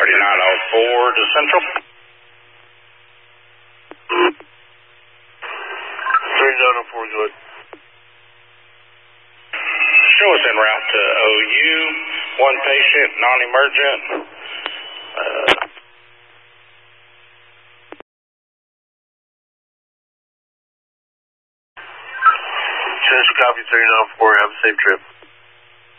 3904 to Central. 3904, good. Show us en route to OU. One patient, non-emergent. Central copy 3904. Have a safe trip.